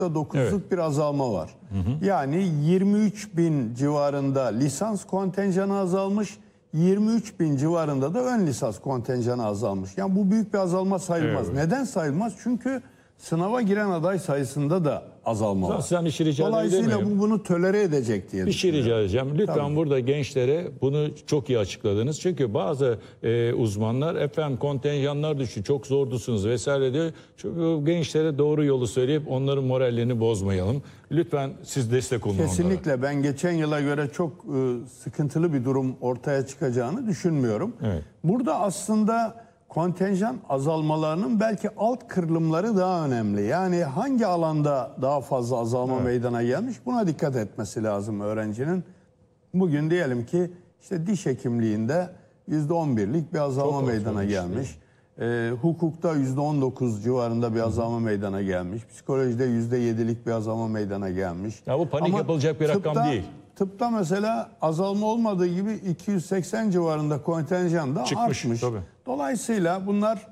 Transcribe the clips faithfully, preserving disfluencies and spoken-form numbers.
dokuzluk evet. bir azalma var. Hı hı. Yani yirmi üç bin civarında lisans kontenjanı azalmış, yirmi üç bin civarında da ön lisans kontenjanı azalmış. Yani bu büyük bir azalma sayılmaz. Evet. Neden sayılmaz? Çünkü sınava giren aday sayısında da azalma var. Sen işi rica Dolayısıyla bu bunu tolere edecek diye bir şey rica edeceğim. Lütfen Tabii. burada gençlere bunu çok iyi açıkladınız. Çünkü bazı e, uzmanlar efendim kontenjanlar düştü, çok zordusunuz vesaire diyor. Çünkü gençlere doğru yolu söyleyip onların morallerini bozmayalım. Lütfen siz destek olun Kesinlikle onlara. Ben geçen yıla göre çok e, sıkıntılı bir durum ortaya çıkacağını düşünmüyorum. Evet. Burada aslında kontenjan azalmalarının belki alt kırılımları daha önemli. Yani hangi alanda daha fazla azalma evet. meydana gelmiş, buna dikkat etmesi lazım öğrencinin. Bugün diyelim ki işte diş hekimliğinde yüzde on birlik bir azalma Çok meydana gelmiş. E, hukukta yüzde on dokuz civarında bir azalma Hı. meydana gelmiş. Psikolojide yüzde yedilik bir azalma meydana gelmiş. Ya bu panik Ama yapılacak bir tıpta, rakam değil. Tıpta mesela azalma olmadığı gibi iki yüz seksen civarında kontenjan da Çıkmış, artmış. Tabii. Dolayısıyla bunlar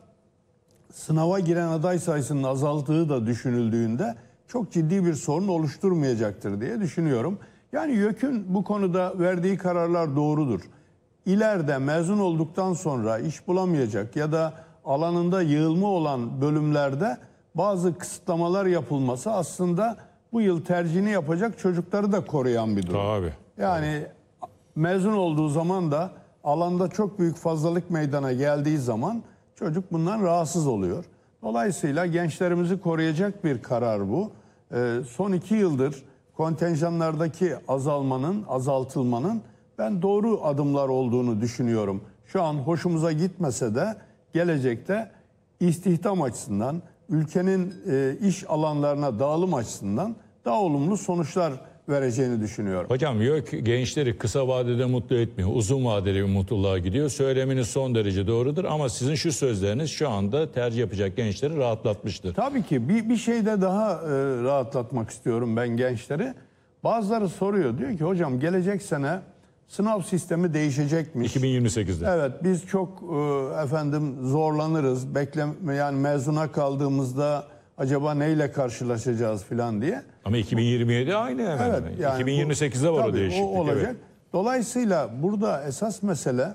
sınava giren aday sayısının azaldığı da düşünüldüğünde çok ciddi bir sorun oluşturmayacaktır diye düşünüyorum. Yani YÖK'ün bu konuda verdiği kararlar doğrudur. İleride mezun olduktan sonra iş bulamayacak ya da alanında yığılma olan bölümlerde bazı kısıtlamalar yapılması aslında bu yıl tercihini yapacak çocukları da koruyan bir durum. Tabii. Yani mezun olduğu zaman da alanda çok büyük fazlalık meydana geldiği zaman çocuk bundan rahatsız oluyor. Dolayısıyla gençlerimizi koruyacak bir karar bu. Ee, son iki yıldır kontenjanlardaki azalmanın, azaltılmanın ben doğru adımlar olduğunu düşünüyorum. Şu an hoşumuza gitmese de gelecekte istihdam açısından, ülkenin e, iş alanlarına dağılım açısından daha olumlu sonuçlar vereceğini düşünüyorum. Hocam YÖK gençleri kısa vadede mutlu etmiyor. Uzun vadeli bir mutluluğa gidiyor. Söyleminiz son derece doğrudur ama sizin şu sözleriniz şu anda tercih yapacak gençleri rahatlatmıştır. Tabii ki bir, bir şeyde daha e, rahatlatmak istiyorum ben gençleri. Bazıları soruyor, diyor ki hocam gelecek sene sınav sistemi değişecekmiş. iki bin yirmi sekizde. Evet, biz çok e, efendim zorlanırız. Bekleme, yani mezuna kaldığımızda acaba neyle karşılaşacağız filan diye. Ama iki bin yirmi yedi aynı hemen. Evet, yani iki bin yirmi sekizde var o değişiklik. O olacak. Evet. Dolayısıyla burada esas mesele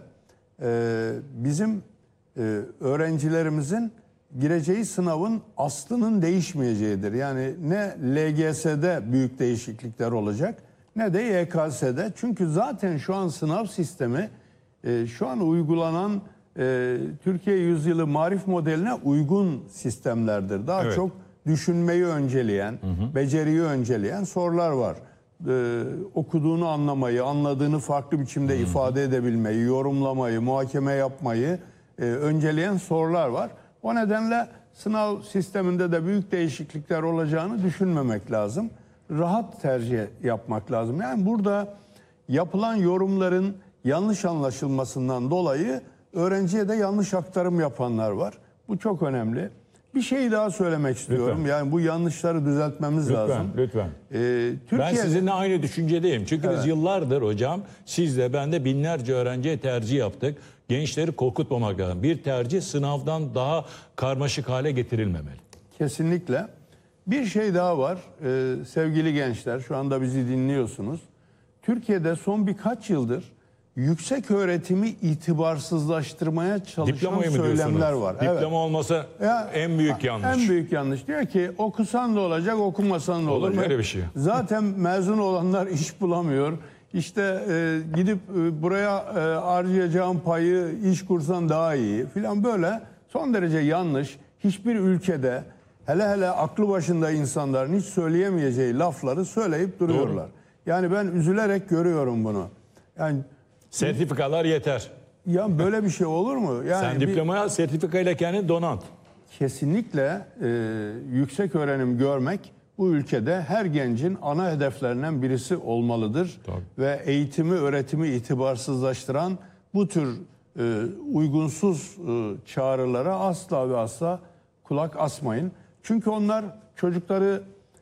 e, bizim e, öğrencilerimizin gireceği sınavın aslının değişmeyeceğidir. Yani ne L G S'de büyük değişiklikler olacak ne de Y K S'de. Çünkü zaten şu an sınav sistemi e, şu an uygulanan e, Türkiye Yüzyılı Marif modeline uygun sistemlerdir. Daha evet. çok düşünmeyi önceleyen, hı hı. beceriyi önceleyen sorular var. Ee, okuduğunu anlamayı, anladığını farklı biçimde hı hı. ifade edebilmeyi, yorumlamayı, muhakeme yapmayı e, önceleyen sorular var. O nedenle sınav sisteminde de büyük değişiklikler olacağını düşünmemek lazım. Rahat tercih yapmak lazım. Yani burada yapılan yorumların yanlış anlaşılmasından dolayı öğrenciye de yanlış aktarım yapanlar var. Bu çok önemli. Bir şey daha söylemek istiyorum. Lütfen. Yani bu yanlışları düzeltmemiz lütfen, lazım. Lütfen. Ee, Türkiye... Ben sizinle aynı düşüncedeyim. Çünkü evet. biz yıllardır hocam sizle ben de binlerce öğrenciye tercih yaptık. Gençleri korkutmamak lazım. Bir tercih sınavdan daha karmaşık hale getirilmemeli. Kesinlikle. Bir şey daha var. Ee, sevgili gençler, şu anda bizi dinliyorsunuz. Türkiye'de son birkaç yıldır yüksek öğretimi itibarsızlaştırmaya çalışan söylemler var. Diploma evet. olmasa ya, en büyük yanlış. En büyük yanlış. Diyor ki okusan da olacak, okumasan da Olur olacak. mu öyle bir şey? Zaten mezun olanlar iş bulamıyor. İşte e, gidip e, buraya e, harcayacağım payı iş kursan daha iyi filan, böyle son derece yanlış. Hiçbir ülkede hele hele aklı başında insanların hiç söyleyemeyeceği lafları söyleyip duruyorlar. Doğru. Yani ben üzülerek görüyorum bunu. Yani sertifikalar yeter. Ya böyle bir şey olur mu? Yani sen diplomaya sertifikayla kendini donat. Kesinlikle e, yüksek öğrenim görmek bu ülkede her gencin ana hedeflerinden birisi olmalıdır. Tabii. Ve eğitimi, öğretimi itibarsızlaştıran bu tür e, uygunsuz e, çağrılara asla ve asla kulak asmayın. Çünkü onlar çocukları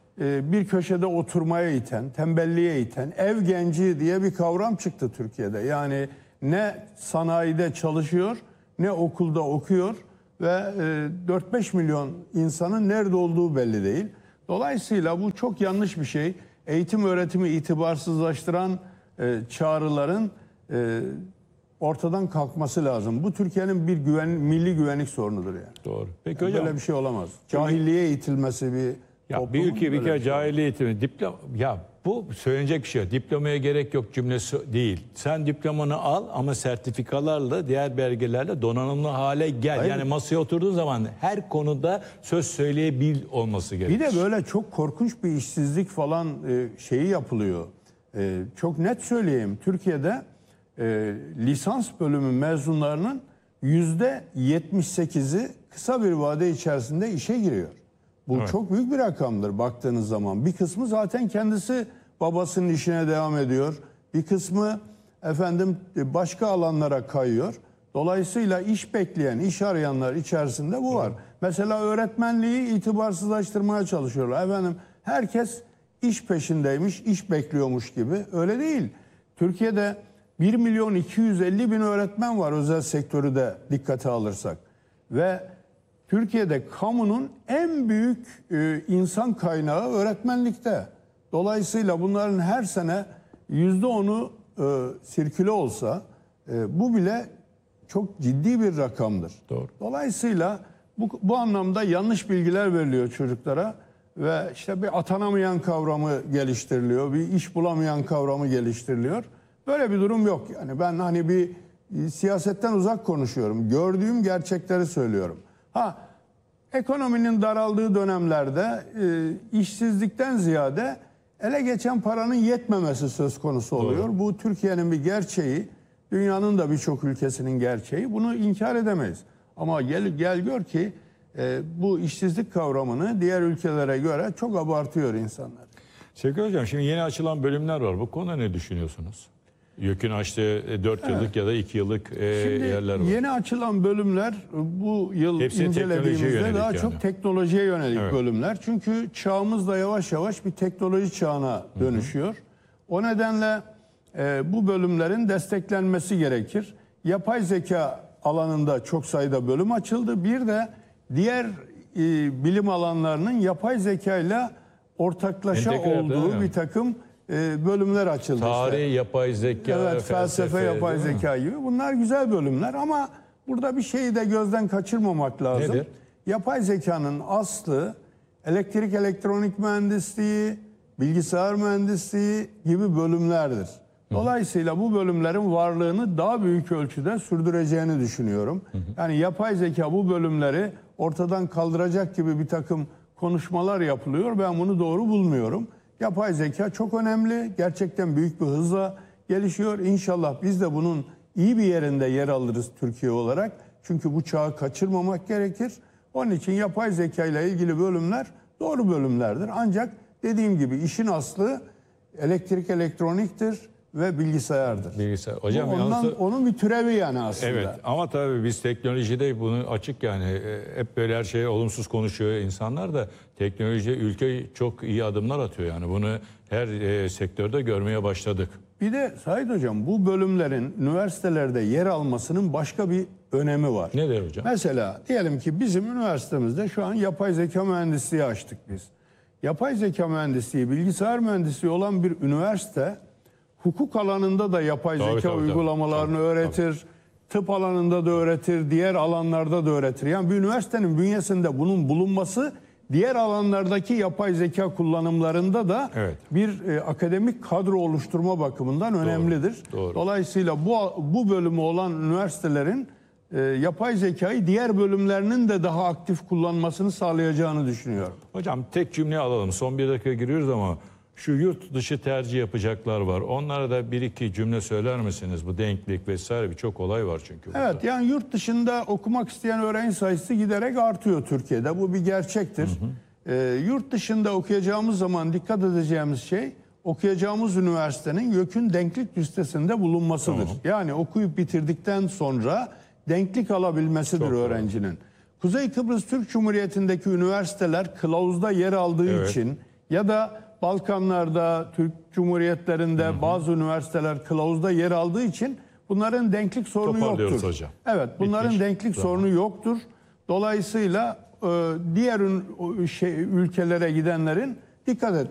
e, bir köşede oturmaya iten, tembelliğe iten, ev genci diye bir kavram çıktı Türkiye'de. Yani ne sanayide çalışıyor, ne okulda okuyor ve e, dört beş milyon insanın nerede olduğu belli değil. Dolayısıyla bu çok yanlış bir şey. Eğitim öğretimi itibarsızlaştıran e, çağrıların e, ortadan kalkması lazım. Bu Türkiye'nin bir güven, milli güvenlik sorunudur yani. Doğru. Peki Yani hocam. böyle bir şey olamaz. Cahilliğe itilmesi bir Ya toplumun bir ülke bir böyle kere şey cahil eğitimi, diplom ya bu söylenecek bir şey. Diplomaya gerek yok cümlesi değil. Sen diplomanı al ama sertifikalarla, diğer belgelerle donanımlı hale gel. Hayır. Yani masaya oturduğun zaman her konuda söz söyleyebil olması gerekir. Bir de böyle çok korkunç bir işsizlik falan e, şeyi yapılıyor. E, çok net söyleyeyim. Türkiye'de e, lisans bölümü mezunlarının yüzde yetmiş sekizi kısa bir vade içerisinde işe giriyor. Bu Evet. çok büyük bir rakamdır baktığınız zaman. Bir kısmı zaten kendisi babasının işine devam ediyor. Bir kısmı efendim başka alanlara kayıyor. Dolayısıyla iş bekleyen, iş arayanlar içerisinde bu var. Evet. Mesela öğretmenliği itibarsızlaştırmaya çalışıyorlar. Efendim herkes iş peşindeymiş, iş bekliyormuş gibi. Öyle değil. Türkiye'de bir milyon iki yüz elli bin öğretmen var özel sektörü de dikkate alırsak. Ve Türkiye'de kamunun en büyük e, insan kaynağı öğretmenlikte. Dolayısıyla bunların her sene yüzde onu e, sirküle olsa e, bu bile çok ciddi bir rakamdır. Doğru. Dolayısıyla bu, bu anlamda yanlış bilgiler veriliyor çocuklara ve işte bir atanamayan kavramı geliştiriliyor, bir iş bulamayan kavramı geliştiriliyor. Böyle bir durum yok. Yani ben hani bir e, siyasetten uzak konuşuyorum. Gördüğüm gerçekleri söylüyorum. Ha, ekonominin daraldığı dönemlerde e, işsizlikten ziyade ele geçen paranın yetmemesi söz konusu oluyor. Doğru. Bu Türkiye'nin bir gerçeği, dünyanın da birçok ülkesinin gerçeği. Bunu inkar edemeyiz. Ama gel gel gör ki e, bu işsizlik kavramını diğer ülkelere göre çok abartıyor insanlar. Sevgili hocam, şimdi yeni açılan bölümler var. Bu konuda ne düşünüyorsunuz? YÖK'ün açtığı dört yıllık evet. ya da iki yıllık e, Şimdi yerler var. Yeni açılan bölümler bu yıl Hepsi incelediğimizde daha yani. çok teknolojiye yönelik evet. bölümler. Çünkü çağımız da yavaş yavaş bir teknoloji çağına dönüşüyor. Hı hı. O nedenle e, bu bölümlerin desteklenmesi gerekir. Yapay zeka alanında çok sayıda bölüm açıldı. Bir de diğer e, bilim alanlarının yapay zeka ile ortaklaşa Entegre olduğu yani. bir takım bölümler açıldı. Tarih, işte. yapay zeka, evet, felsefe, felsefe yapay zeka gibi. Bunlar güzel bölümler ama burada bir şeyi de gözden kaçırmamak lazım. Nedir? Yapay zekanın aslı elektrik elektronik mühendisliği, bilgisayar mühendisliği gibi bölümlerdir. Dolayısıyla bu bölümlerin varlığını daha büyük ölçüde sürdüreceğini düşünüyorum. Hı hı. Yani yapay zeka bu bölümleri ortadan kaldıracak gibi bir takım konuşmalar yapılıyor. Ben bunu doğru bulmuyorum. Yapay zeka çok önemli. Gerçekten büyük bir hızla gelişiyor. İnşallah biz de bunun iyi bir yerinde yer alırız Türkiye olarak. Çünkü bu çağı kaçırmamak gerekir. Onun için yapay zeka ile ilgili bölümler doğru bölümlerdir. Ancak dediğim gibi işin aslı elektrik elektroniktir ve bilgisayardır. Bilgisayar. Hocam Bu ondan, yalnız... onun bir türevi yani aslında. Evet ama tabii biz teknolojide bunu açık yani hep böyle her şeye olumsuz konuşuyor insanlar da teknoloji ülke çok iyi adımlar atıyor yani bunu her e, sektörde görmeye başladık. Bir de Said Hocam bu bölümlerin üniversitelerde yer almasının başka bir önemi var. Nedir hocam? Mesela diyelim ki bizim üniversitemizde şu an yapay zeka mühendisliği açtık biz. Yapay zeka mühendisliği, bilgisayar mühendisliği olan bir üniversite hukuk alanında da yapay tabii, zeka tabii, uygulamalarını tabii, öğretir. Tabii. Tıp alanında da öğretir, diğer alanlarda da öğretir. Yani bir üniversitenin bünyesinde bunun bulunması diğer alanlardaki yapay zeka kullanımlarında da evet. bir e, akademik kadro oluşturma bakımından önemlidir. Doğru, doğru. Dolayısıyla bu bu bölümü olan üniversitelerin e, yapay zekayı diğer bölümlerinin de daha aktif kullanmasını sağlayacağını düşünüyorum. Hocam tek cümle alalım. Son bir dakika giriyoruz ama şu yurt dışı tercih yapacaklar var. Onlara da bir iki cümle söyler misiniz? Bu denklik vesaire birçok olay var çünkü burada. Evet yani yurt dışında okumak isteyen öğrenci sayısı giderek artıyor Türkiye'de. Bu bir gerçektir. Hı hı. Ee, yurt dışında okuyacağımız zaman dikkat edeceğimiz şey okuyacağımız üniversitenin YÖK'ün denklik listesinde bulunmasıdır. Tamam. Yani okuyup bitirdikten sonra denklik alabilmesidir çok öğrencinin. Doğru. Kuzey Kıbrıs Türk Cumhuriyeti'ndeki üniversiteler kılavuzda yer aldığı evet. için ya da Balkanlarda, Türk Cumhuriyetlerinde hı hı. bazı üniversiteler kılavuzda yer aldığı için bunların denklik sorunu yoktur. Hocam. Evet, bunların Bitmiş. denklik Tamam. sorunu yoktur. Dolayısıyla e, diğer ün- o şey, ülkelere gidenlerin dikkat et.